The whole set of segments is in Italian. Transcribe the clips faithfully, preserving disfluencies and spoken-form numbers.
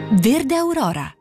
Verde Aurora.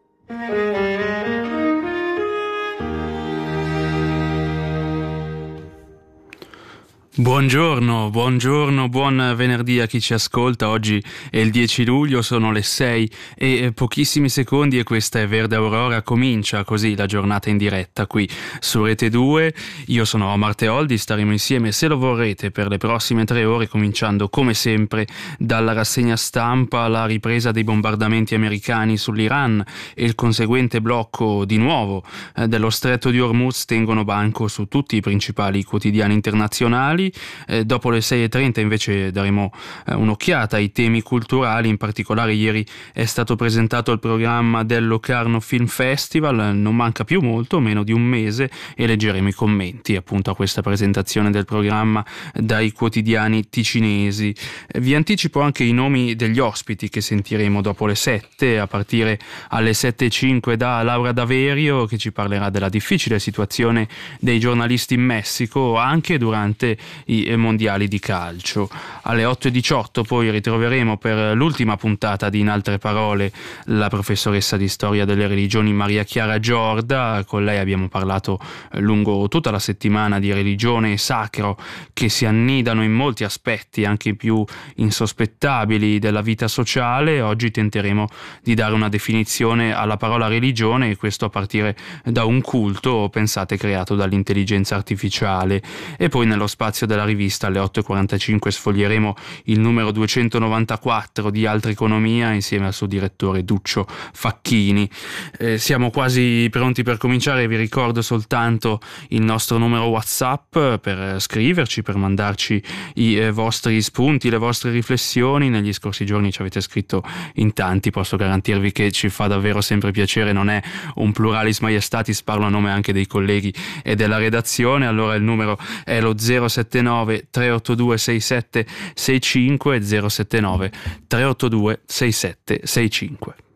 Buongiorno, buongiorno, buon venerdì a chi ci ascolta. Oggi è il dieci luglio, sono le sei e pochissimi secondi e questa è Verde Aurora. Comincia così la giornata in diretta qui su Rete due. Io sono Omar Teoldi, staremo insieme se lo vorrete per le prossime tre ore, cominciando come sempre dalla rassegna stampa, la ripresa dei bombardamenti americani sull'Iran e il conseguente blocco di nuovo eh, dello stretto di Hormuz tengono banco su tutti i principali quotidiani internazionali. Eh, dopo le sei e trenta invece daremo eh, un'occhiata ai temi culturali. In particolare ieri è stato presentato il programma del Locarno Film Festival, non manca più molto, meno di un mese, e leggeremo i commenti appunto a questa presentazione del programma dai quotidiani ticinesi. Eh, vi anticipo anche i nomi degli ospiti che sentiremo dopo le sette, a partire alle sette e cinque da Laura Daverio, che ci parlerà della difficile situazione dei giornalisti in Messico anche durante i mondiali di calcio. Alle otto e diciotto poi ritroveremo per l'ultima puntata di In altre parole la professoressa di storia delle religioni Maria Chiara Giorda. Con lei abbiamo parlato lungo tutta la settimana di religione e sacro che si annidano in molti aspetti anche più insospettabili della vita sociale. Oggi tenteremo di dare una definizione alla parola religione, e questo a partire da un culto, pensate, creato dall'intelligenza artificiale. E poi nello spazio della rivista alle otto e quarantacinque sfoglieremo il numero duecentonovantaquattro di Altra Economia insieme al suo direttore Duccio Facchini. Eh, siamo quasi pronti per cominciare. Vi ricordo soltanto il nostro numero WhatsApp per scriverci, per mandarci i eh, vostri spunti, le vostre riflessioni. Negli scorsi giorni ci avete scritto in tanti, posso garantirvi che ci fa davvero sempre piacere. Non è un pluralis maiestatis, parlo a nome anche dei colleghi e della redazione. Allora il numero è lo zero sette nove tre otto due sei sette sei cinque, zero sette nove tre otto due sei sette sei cinque.